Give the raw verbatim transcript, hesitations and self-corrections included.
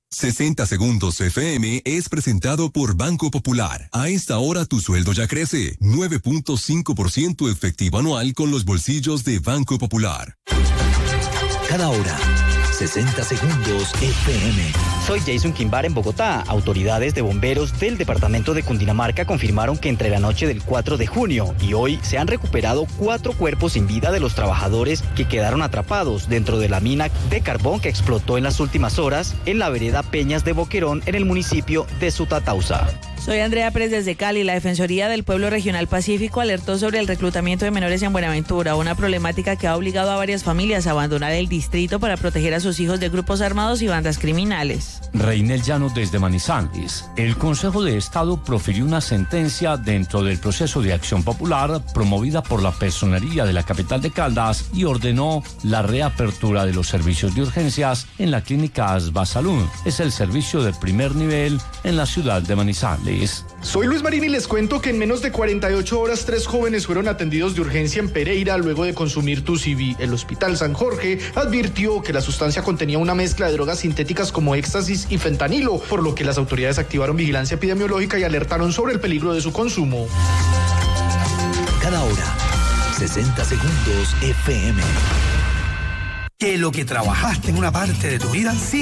sesenta Segundos F M es presentado por Banco Popular. A esta hora tu sueldo ya crece. nueve punto cinco por ciento efectivo anual con los bolsillos de Banco Popular. Cada hora, sesenta Segundos F M. Soy Jason Quimbar en Bogotá. Autoridades de bomberos del departamento de Cundinamarca confirmaron que entre la noche del cuatro de junio y hoy se han recuperado cuatro cuerpos sin vida de los trabajadores que quedaron atrapados dentro de la mina de carbón que explotó en las últimas horas en la vereda Peñas de Boquerón en el municipio de Sutatausa. Soy Andrea Pérez desde Cali. La Defensoría del Pueblo Regional Pacífico alertó sobre el reclutamiento de menores en Buenaventura, una problemática que ha obligado a varias familias a abandonar el distrito para proteger a sus hijos de grupos armados y bandas criminales. Reinel Llano desde Manizales. El Consejo de Estado profirió una sentencia dentro del proceso de acción popular promovida por la Personería de la capital de Caldas y ordenó la reapertura de los servicios de urgencias en la clínica Asba Salud. Es el servicio de primer nivel en la ciudad de Manizales. Soy Luis Marín y les cuento que en menos de cuarenta y ocho horas tres jóvenes fueron atendidos de urgencia en Pereira luego de consumir Tusibi. El Hospital San Jorge advirtió que la sustancia contenía una mezcla de drogas sintéticas como éxtasis y fentanilo, por lo que las autoridades activaron vigilancia epidemiológica y alertaron sobre el peligro de su consumo. Cada hora, sesenta Segundos F M. Que lo que trabajaste en una parte de tu vida sí